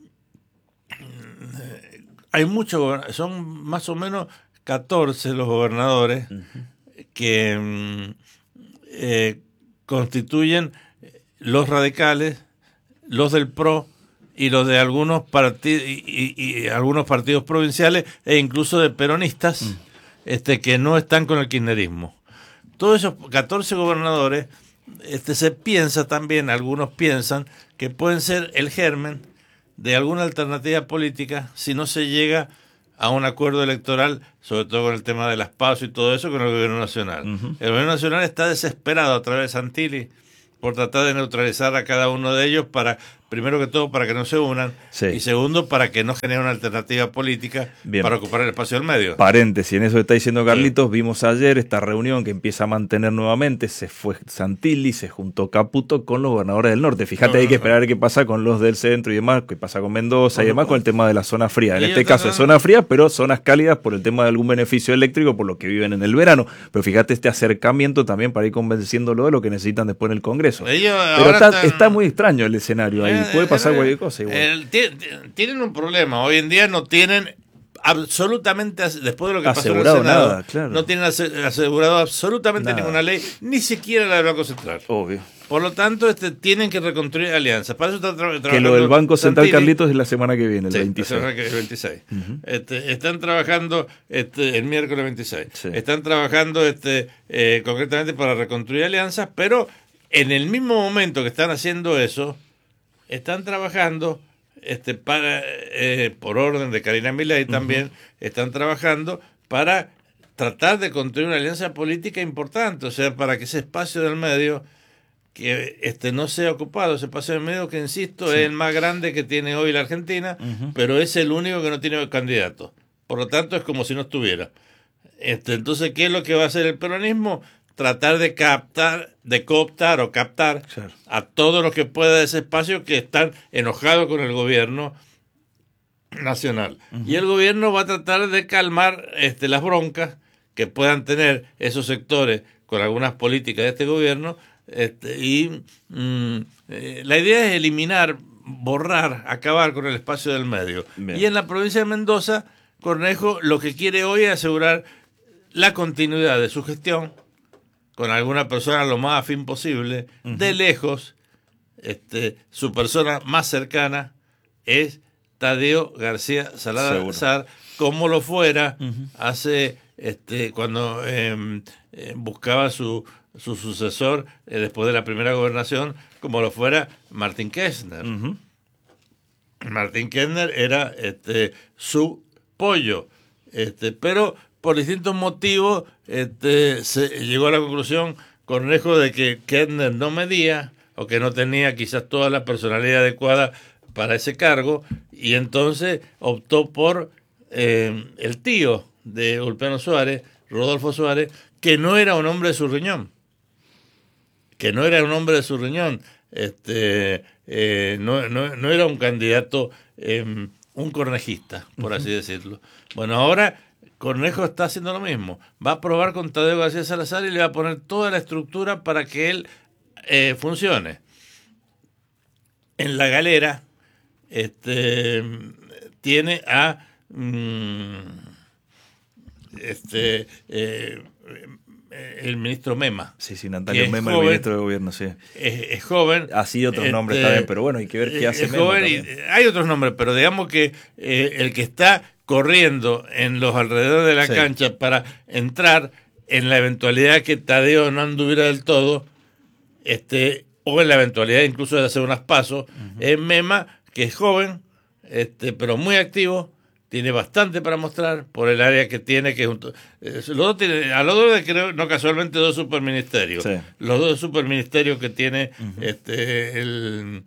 Hay muchos, son más o menos catorce los gobernadores uh-huh. que eh, constituyen los radicales, los del P R O y los de algunos partidos y, y, y algunos partidos provinciales e incluso de peronistas uh-huh. este, que no están con el kirchnerismo. Todos esos catorce gobernadores, este, se piensa también, algunos piensan que pueden ser el germen de alguna alternativa política si no se llega a un acuerdo electoral, sobre todo con el tema de las PASO y todo eso, con el gobierno nacional. Uh-huh. El gobierno nacional está desesperado a través de Santilli por tratar de neutralizar a cada uno de ellos para primero que todo para que no se unan, sí. y segundo para que no genere una alternativa política Bien. para ocupar el espacio del medio. Paréntesis, en eso está diciendo Carlitos, sí. vimos ayer esta reunión que empieza a mantener nuevamente, se fue Santilli, se juntó Caputo con los gobernadores del norte. Fíjate, no, hay que esperar no. qué pasa con los del centro y demás, qué pasa con Mendoza no, y demás, no. con el tema de la zona fría. En este caso es zona fría, pero zonas cálidas por el tema de algún beneficio eléctrico, por lo que viven en el verano. Pero fíjate este acercamiento también para ir convenciéndolo de lo que necesitan después en el Congreso. Ellos pero está, están... está muy extraño el escenario ahí, eh, puede pasar eh, cualquier cosa. Igual. El, tienen un problema, hoy en día no tienen absolutamente, después de lo que asegurado pasó en el Senado, nada, claro. no tienen asegurado absolutamente nada. ninguna ley, ni siquiera la del Banco Central. Obvio. Por lo tanto, este, tienen que reconstruir alianzas. Para eso está tra trabajando. Que lo del Banco Central, Santilli, Carlitos, es la semana que viene, el sí, veintiséis. La semana que, el veintiséis. Uh-huh. este, están trabajando este, el miércoles veintiséis. Sí. Están trabajando este, eh, concretamente para reconstruir alianzas, pero en el mismo momento que están haciendo eso, están trabajando, este, para eh, por orden de Karina Milei también, uh-huh. están trabajando para tratar de construir una alianza política importante, o sea, para que ese espacio del medio que este no sea ocupado, ese espacio del medio que, insisto, sí. es el más grande que tiene hoy la Argentina, uh-huh. pero es el único que no tiene candidato. Por lo tanto, es como si no estuviera. Este, entonces, ¿qué es lo que va a hacer el peronismo? Tratar de captar, de cooptar o captar claro. a todos los que pueda de ese espacio que están enojados con el gobierno nacional. Uh-huh. Y el gobierno va a tratar de calmar este, las broncas que puedan tener esos sectores con algunas políticas de este gobierno. Este, y mm, eh, la idea es eliminar, borrar, acabar con el espacio del medio. Bien. Y en la provincia de Mendoza, Cornejo lo que quiere hoy es asegurar la continuidad de su gestión con alguna persona lo más afín posible, uh-huh. de lejos. Este, su persona más cercana es Tadeo García Salazar, como lo fuera uh-huh. hace este, cuando eh, eh, buscaba su su sucesor eh, después de la primera gobernación, como lo fuera Martín Kirchner. Uh-huh. Martín Kirchner era este, su pollo, este, pero por distintos motivos este, se llegó a la conclusión, Cornejo, de que Kirchner no medía o que no tenía quizás toda la personalidad adecuada para ese cargo, y entonces optó por eh, el tío de Ulpiano Suárez, Rodolfo Suárez, que no era un hombre de su riñón. que no era un hombre de su riñón, este, eh, no, no, no era un candidato, eh, un cornejista, por uh-huh. así decirlo. Bueno, ahora Cornejo está haciendo lo mismo. Va a probar con Tadeo García Salazar y le va a poner toda la estructura para que él eh, funcione. En la galera este, tiene a... Mm, este... Eh, el ministro Mema. Sí, sí, Natalio Mema, joven, el ministro de gobierno, sí. Es, es joven. Así otros este, nombres también, pero bueno, hay que ver qué hace es Mema joven y, hay otros nombres, pero digamos que eh, el que está corriendo en los alrededores de la sí. cancha para entrar en la eventualidad que Tadeo no anduviera del todo, este, o en la eventualidad incluso de hacer unas pasos, uh-huh. es Mema, que es joven, este, pero muy activo, tiene bastante para mostrar por el área que tiene, que junto, eh, los dos tiene, a los dos creo, no casualmente dos superministerios, sí. los dos superministerios que tiene uh-huh. este el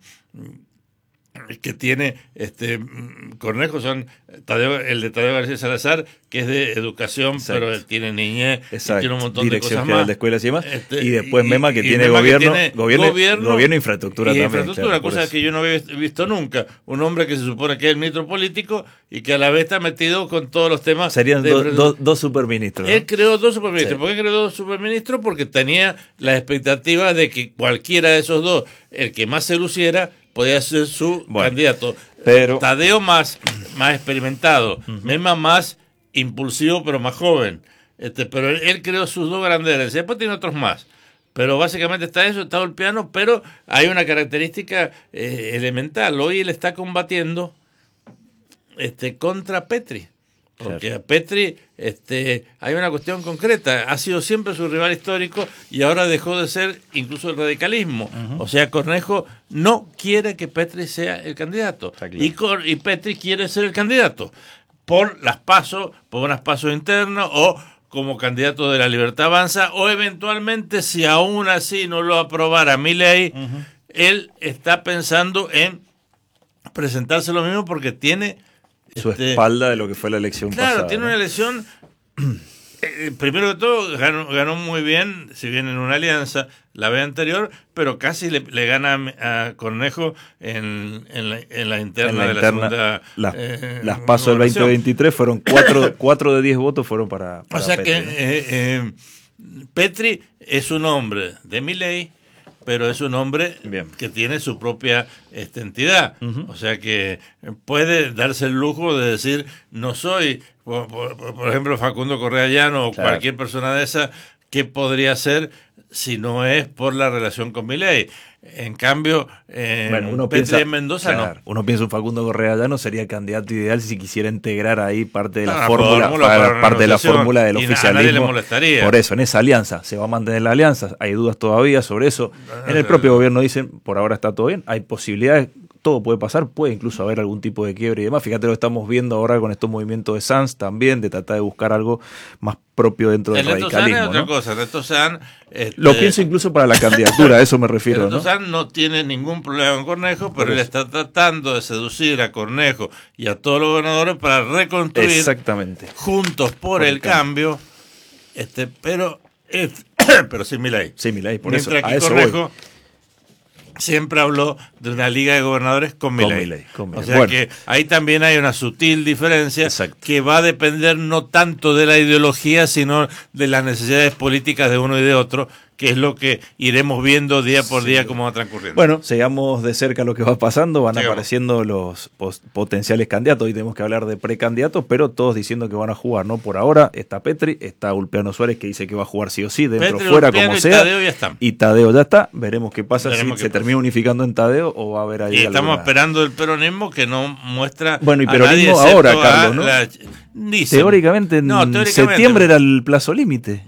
que tiene este Cornejo son Tadeo, el de Tadeo García Salazar, que es de educación, Exacto. pero tiene niñez, tiene un montón Dirección de cosas más. de escuelas y demás. Este, y después y, Mema, que y tiene Mema gobierno, que tiene gobierno, gobierno, gobierno e infraestructura y también. Infraestructura, claro, cosas que yo no había visto nunca. Un hombre que se supone que es el ministro político y que a la vez está metido con todos los temas. Serían de, do, do, dos superministros, ¿no? Él creó dos superministros. Sí. ¿Por qué creó dos superministros? Porque tenía la expectativa de que cualquiera de esos dos, el que más se luciera, podía ser su bueno, candidato. Pero Tadeo más, más experimentado, uh-huh. Mema más impulsivo pero más joven. Este, pero él, él creó sus dos grandes. Después tiene otros más. Pero básicamente está eso, está Ulpiano, pero hay una característica eh, elemental. Hoy él está combatiendo este, contra Petri. Porque a Petri este, hay una cuestión concreta. Ha sido siempre su rival histórico y ahora dejó de ser incluso el radicalismo. Uh-huh. O sea, Cornejo no quiere que Petri sea el candidato. Claro. Y, Cor y Petri quiere ser el candidato por las pasos, por unas pasos internos o como candidato de la Libertad Avanza, o eventualmente, si aún así no lo aprobara Milei, uh-huh. él está pensando en presentarse lo mismo porque tiene su este, espalda de lo que fue la elección claro, pasada. Claro, tiene ¿no? una elección... Eh, primero que todo, ganó, ganó muy bien, si bien en una alianza la vez anterior, pero casi le, le gana a Cornejo en, en, la, en la interna en la de la interna, segunda. La, eh, las PASO del veinte veintitrés fueron cuatro, cuatro de diez votos fueron para, para O sea Petri, que ¿no? eh, eh, Petri es un hombre de Milei, pero es un hombre bien. Que tiene su propia este, entidad. Uh-huh. O sea que puede darse el lujo de decir, no soy, por, por, por ejemplo, Facundo Correa Llano o claro. cualquier persona de esa, ¿qué podría ser si no es por la relación con Milei? En cambio, eh, bueno, uno Petri piensa, Mendoza claro, no. Uno piensa en Facundo Correa Llano sería el candidato ideal si quisiera integrar ahí parte de la no, fórmula, fórmula para, parte de la fórmula del oficialismo. A nadie le molestaría. Por eso, en esa alianza, ¿se va a mantener la alianza? Hay dudas todavía sobre eso. En el propio gobierno dicen, por ahora está todo bien, hay posibilidades, todo puede pasar, puede incluso haber algún tipo de quiebre y demás. Fíjate lo que estamos viendo ahora con estos movimientos de Sanz también, de tratar de buscar algo más propio dentro del el radicalismo. Es otra ¿no? cosa. Neto Sanz, este, lo pienso incluso para la candidatura, a eso me refiero. Neto ¿no? Sanz no tiene ningún problema con Cornejo, pero él está tratando de seducir a Cornejo y a todos los gobernadores para reconstruir Exactamente. juntos por, por el, el cambio, cambio este, pero, este, pero sin Milei. Sin Milei, por Mientras eso. que A eso Cornejo voy. siempre habló de una liga de gobernadores con Milei. O sea bueno. que ahí también hay una sutil diferencia Exacto. que va a depender no tanto de la ideología, sino de las necesidades políticas de uno y de otro, que es lo que iremos viendo día por sí. día cómo va transcurriendo. Bueno, sigamos de cerca lo que va pasando, van sigamos. apareciendo los potenciales candidatos, hoy tenemos que hablar de precandidatos, pero todos diciendo que van a jugar, ¿no? Por ahora está Petri, está Ulpiano Suárez que dice que va a jugar sí o sí, dentro Petri, o fuera, Ulpiano como y sea. Tadeo ya están. Y Tadeo ya está, veremos qué pasa, veremos si qué se pasa. termina unificando en Tadeo o va a haber ahí Y estamos alguna... esperando el peronismo que no muestra Bueno, y a peronismo nadie ahora, Carlos, ¿no? La... Dicen. Teóricamente en no, teóricamente. septiembre era el plazo límite.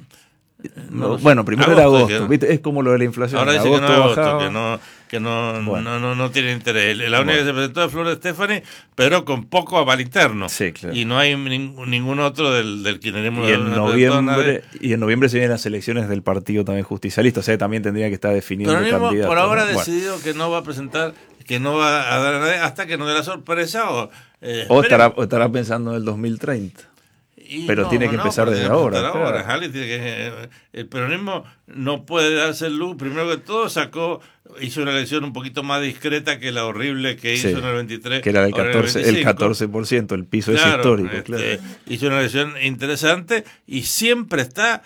No, bueno, primero agosto, era agosto, que... ¿viste? Es como lo de la inflación. Ahora dice agosto que no, agosto, bajaba. que no, que no, bueno. no, no, no tiene interés. La única bueno. que se presentó es Flor de Estefani, pero con poco aval interno. Sí, claro. Y no hay ningún, ningún otro del, del kirchnerismo. Y en, no noviembre, y en noviembre se vienen las elecciones del partido también justicialista, o sea, también tendría que estar definido el candidato. Por ahora ha ¿no? decidido bueno. que no va a presentar, que no va a dar a nadie hasta que nos dé la sorpresa. O, eh, o, estará, o estará pensando en el dos mil treinta. Y pero no, tiene que no, empezar desde ahora. ahora. Claro. Tiene que, el peronismo no puede darse el lujo. Primero que todo, sacó, hizo una elección un poquito más discreta que la horrible que hizo sí, en el veintitrés. Que era del catorce, el, el catorce por ciento, el piso claro, es histórico. Este, claro. Hizo una elección interesante y siempre está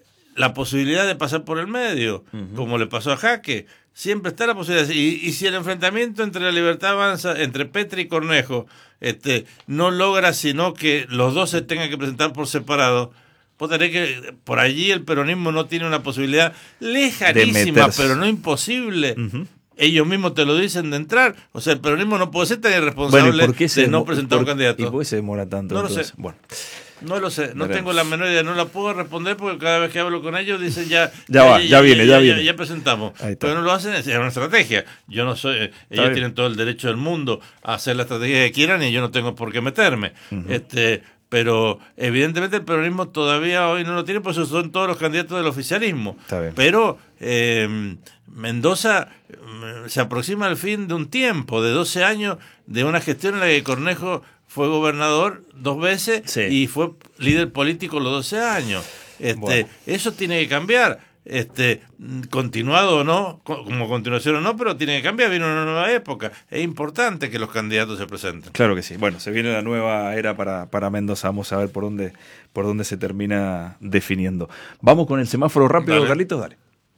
la posibilidad de pasar por el medio, uh-huh. como le pasó a Jaque. Siempre está la posibilidad. Y, y si el enfrentamiento entre la Libertad Avanza, entre Petri y Cornejo, este, no logra sino que los dos se tengan que presentar por separado, vos tenés que, por allí el peronismo no tiene una posibilidad lejanísima, pero no imposible. Uh-huh. Ellos mismos te lo dicen de entrar. O sea, el peronismo no puede ser tan irresponsable bueno, ¿y por qué se de no demo- presentar por, un candidato. ¿Y por qué se demora tanto? No entonces? lo sé. Bueno. No lo sé, no Veremos. tengo la menor idea, no la puedo responder porque cada vez que hablo con ellos dicen ya ya, va, ya, ya viene, ya, ya viene. Ya, ya presentamos. Pero no lo hacen, es una estrategia. Yo no soy, ellos bien. tienen todo el derecho del mundo a hacer la estrategia que quieran y yo no tengo por qué meterme. Uh-huh. Este, pero evidentemente el peronismo todavía hoy no lo tiene, por eso son todos los candidatos del oficialismo. Pero eh, Mendoza eh, se aproxima al fin de un tiempo, de doce años, de una gestión en la que Cornejo fue gobernador dos veces sí. y fue líder político los doce años. Este, bueno. Eso tiene que cambiar. Este, continuado o no, como continuación o no, pero tiene que cambiar, viene una nueva época. Es importante que los candidatos se presenten. Claro que sí. Bueno, se viene la nueva era para, para Mendoza. Vamos a ver por dónde, por dónde se termina definiendo. Vamos con el semáforo rápido, dale. Carlitos, dale.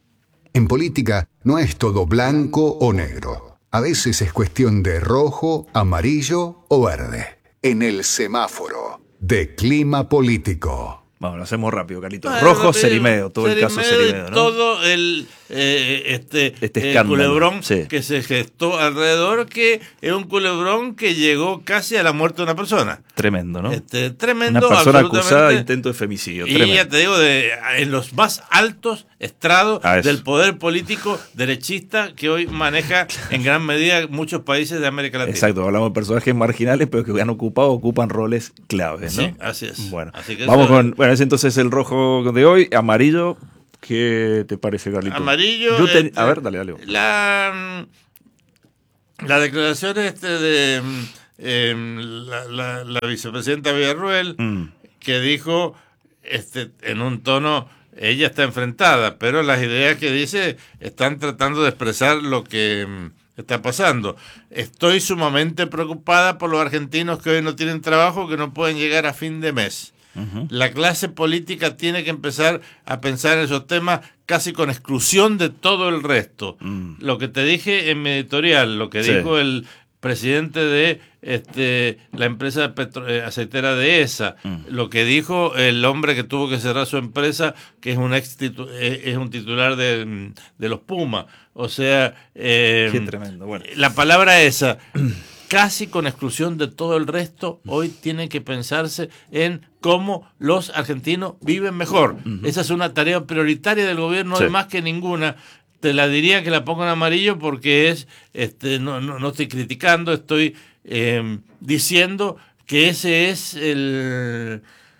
En política no es todo blanco o negro. A veces es cuestión de rojo, amarillo o verde. En el semáforo de clima político. Vamos, lo hacemos rápido, Carlitos. Bueno, Rojo, Cerimedo, todo Cerimedo, el caso Cerimedo, ¿no? Todo el eh, este, este eh, culebrón sí. que se gestó alrededor, que es un culebrón que llegó casi a la muerte de una persona. Tremendo, ¿no? Este, tremendo. Una persona acusada de intento de femicidio. Y tremendo. ya te digo, de, en los más altos estrados del poder político derechista que hoy maneja en gran medida muchos países de América Latina. Exacto, hablamos de personajes marginales, pero que han ocupado, ocupan roles claves, ¿no? Sí, así es. Bueno, así que vamos eso, con, bueno, ese entonces el rojo de hoy, amarillo. ¿Qué te parece, Carlitos? Amarillo. Yo te, este, a ver, dale, dale. La, La declaración este de eh, la, la, la vicepresidenta Villarruel, mm. que dijo este en un tono, ella está enfrentada, pero las ideas que dice están tratando de expresar lo que está pasando. Estoy sumamente preocupada por los argentinos que hoy no tienen trabajo, que no pueden llegar a fin de mes. Uh-huh. La clase política tiene que empezar a pensar en esos temas casi con exclusión de todo el resto. Mm. Lo que te dije en mi editorial, lo que sí. dijo el presidente de este la empresa petro- aceitera de E S A, mm. lo que dijo el hombre que tuvo que cerrar su empresa, que es un ex titu- es un titular de, de los Pumas. O sea, eh, qué tremendo. Bueno. La palabra esa, casi con exclusión de todo el resto, hoy tiene que pensarse en cómo los argentinos viven mejor. Uh-huh. Esa es una tarea prioritaria del gobierno, sí. más que ninguna. Te la diría que la pongo en amarillo porque es, este, no, no, no estoy criticando, estoy eh, diciendo que ese es el...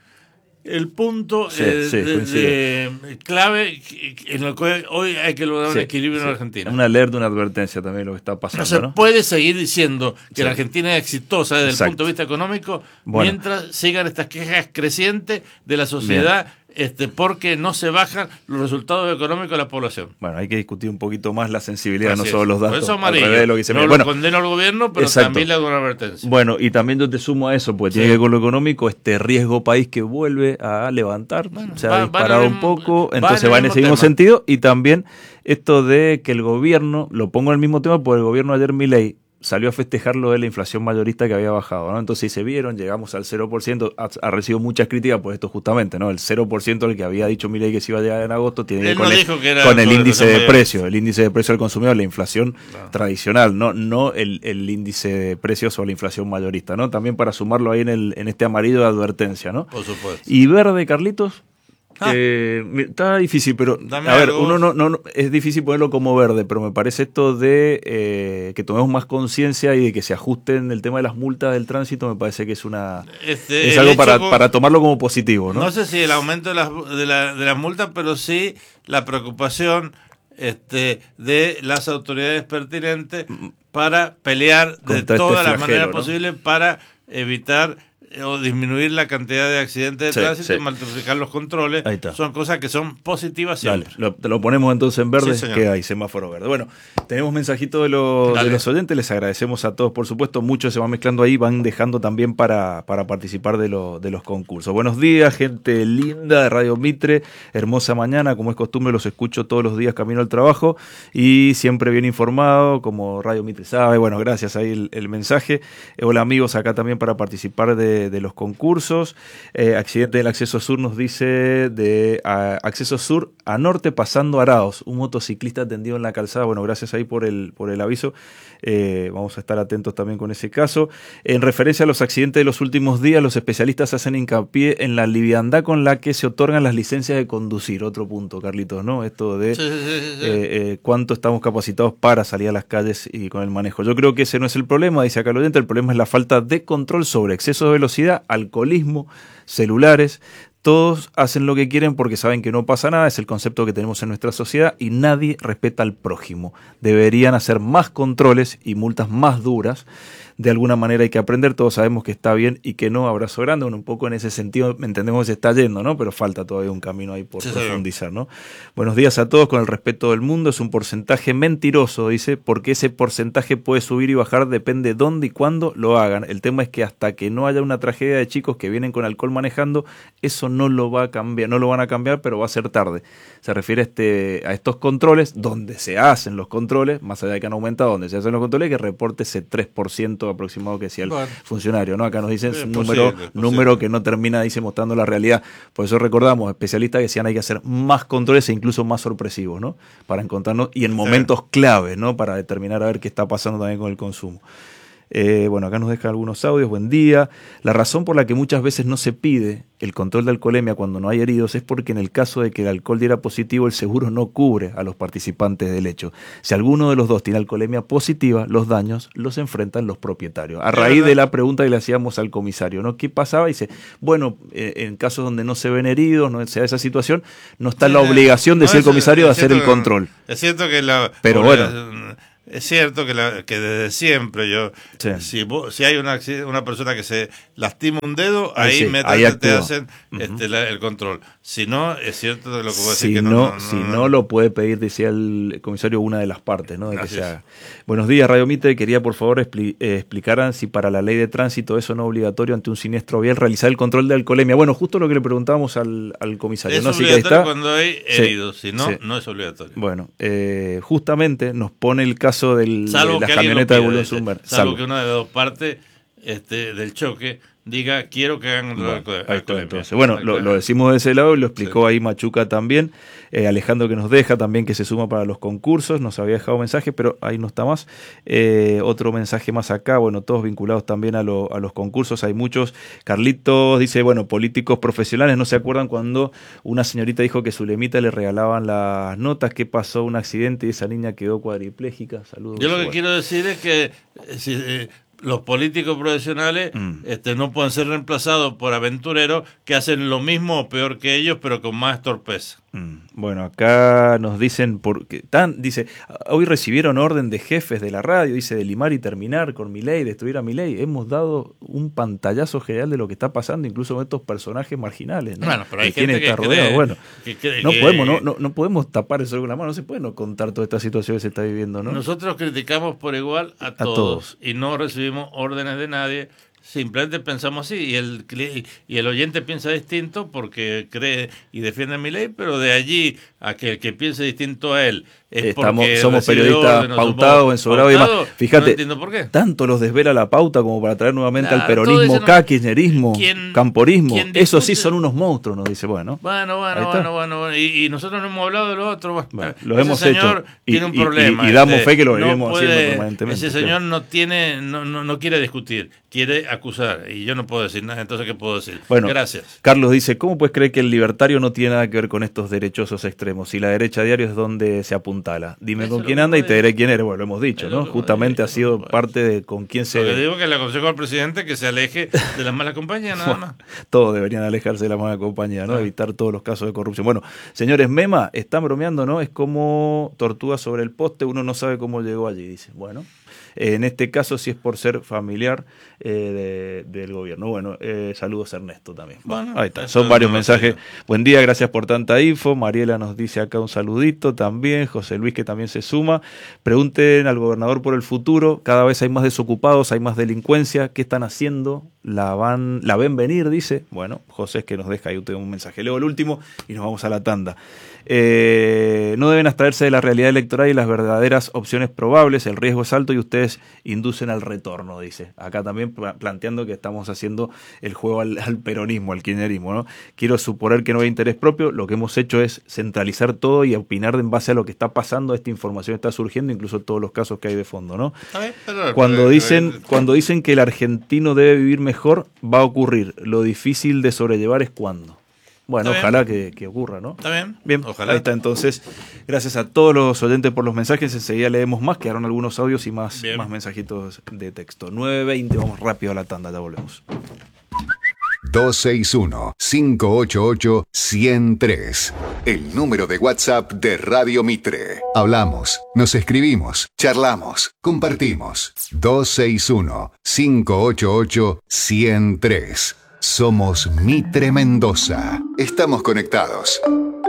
el punto sí, eh, sí, de, de clave en lo que hoy hay que lograr sí, un equilibrio sí. en Argentina. Una alerta, una advertencia también lo que está pasando. No se ¿no? puede seguir diciendo que sí. la Argentina es exitosa desde Exacto. el punto de vista económico bueno. mientras sigan estas quejas crecientes de la sociedad. Bien. Este, porque no se bajan los resultados económicos de la población. Bueno, hay que discutir un poquito más la sensibilidad, Así no solo es. los datos. Por eso amarillo. De lo que se no bueno, lo condeno al gobierno, pero exacto. también le hago una advertencia. Bueno, y también yo te sumo a eso, pues sí. tiene que ver con lo económico, este riesgo país que vuelve a levantar, bueno, se ha va, disparado va un poco, entonces va, va en ese mismo tema. sentido, y también esto de que el gobierno, lo pongo en el mismo tema, porque el gobierno ayer Milei salió a festejar lo de la inflación mayorista que había bajado, ¿no? Entonces, si se vieron, llegamos al cero por ciento, ha, ha recibido muchas críticas por esto justamente, ¿no? El cero por ciento del que había dicho Milei que se iba a llegar en agosto tiene que ver con, no el, que con el índice de precios, el índice de precios del consumidor, la inflación no. tradicional, no no el, el índice de precios o la inflación mayorista, ¿no? También para sumarlo ahí en el en este amarillo de advertencia, ¿no? Por supuesto. Y verde, Carlitos. Ah. Eh, está difícil, pero Dame a ver, algo. uno no, no, no es difícil ponerlo como verde, pero me parece esto de eh, que tomemos más conciencia y de que se ajusten el tema de las multas del tránsito, me parece que es una este, es algo para, con, para tomarlo como positivo, ¿no? No sé si el aumento de las de, la, de las multas, pero sí la preocupación este de las autoridades pertinentes para pelear de Contra todas este las maneras ¿no? posibles para evitar o disminuir la cantidad de accidentes de sí, tránsito sí. y multiplicar los controles. Son cosas que son positivas siempre. Dale, lo, te lo ponemos entonces en verde, sí, que hay semáforo verde. Bueno, tenemos mensajitos de, lo, de los oyentes, les agradecemos a todos, por supuesto, muchos se van mezclando ahí, van dejando también para, para participar de, lo, de los concursos. Buenos días, gente linda de Radio Mitre, hermosa mañana, como es costumbre, los escucho todos los días camino al trabajo y siempre bien informado, como Radio Mitre sabe. Bueno, gracias ahí el, el mensaje. Eh, hola amigos, acá también para participar de de los concursos. Eh, accidente del Acceso Sur nos dice de a, Acceso Sur a Norte pasando Araos, un motociclista tendido en la calzada. Bueno, gracias ahí por el, por el aviso. Eh, vamos a estar atentos también con ese caso. En referencia a los accidentes de los últimos días, los especialistas hacen hincapié en la liviandad con la que se otorgan las licencias de conducir. Otro punto, Carlitos, ¿no? Esto de sí, sí, sí, sí. Eh, eh, cuánto estamos capacitados para salir a las calles y con el manejo. Yo creo que ese no es el problema, dice acá el oyente, el problema es la falta de control sobre exceso de velocidad, alcoholismo, celulares. Todos hacen lo que quieren porque saben que no pasa nada, es el concepto que tenemos en nuestra sociedad y nadie respeta al prójimo. Deberían hacer más controles y multas más duras. De alguna manera hay que aprender, todos sabemos que está bien y que no. Abrazo grande, bueno, un poco en ese sentido entendemos que se está yendo, ¿no? Pero falta todavía un camino ahí por sí, profundizar, ¿no? Buenos días a todos, con el respeto del mundo, es un porcentaje mentiroso, dice, porque ese porcentaje puede subir y bajar, depende dónde y cuándo lo hagan. El tema es que hasta que no haya una tragedia de chicos que vienen con alcohol manejando, eso no lo va a cambiar, no lo van a cambiar, pero va a ser tarde. Se refiere a, este, a estos controles, donde se hacen los controles, más allá de que han aumentado, donde se hacen los controles, que reporte ese tres por ciento aproximado que decía el bueno. funcionario, ¿no? Acá nos dicen un número, posible, número que no termina, dice, mostrando la realidad. Por eso recordamos, especialistas que decían hay que hacer más controles e incluso más sorpresivos, ¿no? Para encontrarnos, y en momentos sí. clave, ¿no? Para determinar a ver qué está pasando también con el consumo. Eh, bueno, acá nos dejan algunos audios, buen día. La razón por la que muchas veces no se pide el control de alcoholemia cuando no hay heridos es porque en el caso de que el alcohol diera positivo, el seguro no cubre a los participantes del hecho. Si alguno de los dos tiene alcoholemia positiva, los daños los enfrentan los propietarios. A raíz de la pregunta que le hacíamos al comisario, ¿no? ¿Qué pasaba? Dice, bueno, eh, en casos donde no se ven heridos, no se da esa situación, no está la obligación, decía el comisario, de hacer el control. Es cierto que la... Pero bueno... es cierto que, la, que desde siempre yo, sí. si, vos, si hay una, una persona que se lastima un dedo, ahí, ahí sí, inmediatamente te hacen uh-huh. este, la, el control. Si no, es cierto lo que vos decís si que no, no, no, no si no, no, lo puede pedir, decía el comisario, una de las partes, ¿no? De que se haga. Buenos días, Radio Mitre. Quería, por favor, expli- eh, explicaran si para la ley de tránsito eso no es obligatorio ante un siniestro vial realizar el control de alcoholemia. Bueno, justo lo que le preguntábamos al, al comisario. Es ¿no? obligatorio Así que está, cuando hay heridos, sí, si no, sí. no es obligatorio. Bueno, eh, justamente nos pone el caso del, de las camionetas de Bulón Zumber. Salvo, salvo que una de las dos partes este, del choque diga, quiero que hagan bueno, alcoholemia. Entonces, bueno, lo, lo decimos de ese lado y lo explicó sí. ahí Machuca también. Eh, Alejandro que nos deja también que se suma para los concursos, nos había dejado mensaje, pero ahí no está más. Eh, otro mensaje más acá, bueno, todos vinculados también a, lo, a los concursos, hay muchos. Carlitos dice, bueno, políticos profesionales, ¿no se acuerdan cuando una señorita dijo que su lemita le regalaban las notas? ¿Qué pasó? Un accidente y esa niña quedó cuadripléjica. Saludos. Yo lo que bueno. quiero decir es que si, eh, los políticos profesionales mm. este, no pueden ser reemplazados por aventureros que hacen lo mismo o peor que ellos, pero con más torpeza. Mm. Bueno, acá nos dicen, porque tan, dice, hoy recibieron orden de jefes de la radio, dice, de limar y terminar con Milei, destruir a Milei. Hemos dado un pantallazo general de lo que está pasando, incluso con estos personajes marginales, ¿no? Bueno, pero hay de gente que está rodeado. cree, bueno, que cree no que... podemos, no, no, no podemos tapar eso con la mano, no se puede no contar toda esta situación que se está viviendo, ¿no? Nosotros criticamos por igual a, a todos, todos y no recibimos órdenes de nadie. Simplemente pensamos así y el y el oyente piensa distinto porque cree y defiende a Milei, pero de allí a que el que piense distinto a él es Estamos, porque somos periodistas pautados en su grado y demás. Fíjate, no entiendo por qué. Tanto los desvela la pauta como para traer nuevamente claro, al peronismo, no, K, kirchnerismo, ¿quién, camporismo. ¿quién Eso sí son unos monstruos, nos dice. Bueno, bueno, bueno, bueno, bueno, bueno. Y, y nosotros no hemos hablado de lo otro. Bueno, lo hemos señor hecho. Tiene un y, problema. Y, y, y damos este, fe que lo no venimos puede, haciendo permanentemente. Ese señor claro. no tiene, no, no, no quiere discutir, quiere acusar. Y yo no puedo decir nada. Entonces, ¿qué puedo decir? Bueno, gracias. Carlos dice, ¿cómo puedes creer que el libertario no tiene nada que ver con estos derechosos extremos? Si la derecha diario es donde se apuntala. Dime Eso con quién anda y te diré quién eres. Bueno, lo hemos dicho, ¿no? Justamente ha sido parte de con quién se... Lo que digo que le aconsejo al presidente que se aleje de las malas compañías, nada más. Todos deberían alejarse de la mala compañía, ¿no? Evitar todos los casos de corrupción. Bueno, señores, Mema, están bromeando, ¿no? Es como tortuga sobre el poste, uno no sabe cómo llegó allí, dice. Bueno... En este caso, si es por ser familiar eh, de, del gobierno. Bueno, eh, saludos a Ernesto también. Bueno, ahí está. Son varios no mensajes. Buen día, gracias por tanta info. Mariela nos dice acá un saludito también. José Luis que también se suma. Pregunten al gobernador por el futuro. Cada vez hay más desocupados, hay más delincuencia. ¿Qué están haciendo? La van, la ven venir, dice. Bueno, José es que nos deja ahí un mensaje. Leo el último y nos vamos a la tanda. Eh, no deben abstraerse de la realidad electoral y las verdaderas opciones probables. El riesgo es alto y ustedes inducen al retorno, dice. Acá también planteando que estamos haciendo el juego al, al peronismo, al kirchnerismo, ¿no? Quiero suponer que no hay interés propio. Lo que hemos hecho es centralizar todo y opinar en base a lo que está pasando. Esta información está surgiendo, incluso todos los casos que hay de fondo, ¿no? Cuando dicen, cuando dicen que el argentino debe vivir mejor, va a ocurrir. Lo difícil de sobrellevar es cuándo. Bueno, ojalá que, que ocurra, ¿no? Está bien. Bien, ojalá. Ahí está entonces. Gracias a todos los oyentes por los mensajes. Enseguida leemos más, quedaron algunos audios y más, más mensajitos de texto. nueve veinte, vamos rápido a la tanda, ya volvemos. dos seis uno, cinco ocho ocho, uno cero tres. El número de WhatsApp de Radio Mitre. Hablamos, nos escribimos, charlamos, compartimos. dos seis uno, cinco ocho ocho, uno cero tres. Somos Mitre Mendoza. Estamos conectados.